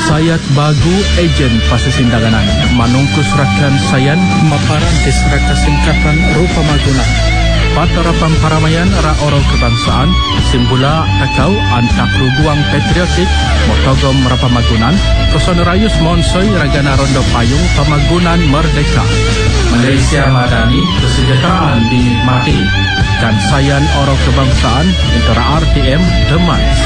Sayat bagu ejen pasasindanganan manungkus rakan sayan maparan disraka singkatan rupa magunan. Patara pamparamaian ra oro kebangsaan simbula takau antak ruguang patriotik motogom rapamagunan kosonarayus monsoi ragana rondo payung pamagunan merdeka. Malaysia Madani kesejahteraan dinikmati dan sayan oro kebangsaan antara RTM Demak.